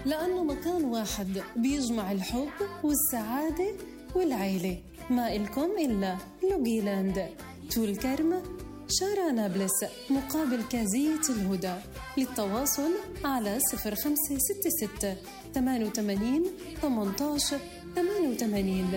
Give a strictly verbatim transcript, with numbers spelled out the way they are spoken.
لأنه مكان واحد بيجمع الحب والسعادة والعيلة. ما إلكم إلا لوغيلاند، طول كرم، شارع نابلس، مقابل كازية الهدى. للتواصل على صفر خمسة ستة ستة ثمانية ثمانين ثمانية عشر ثمانية وثمانين.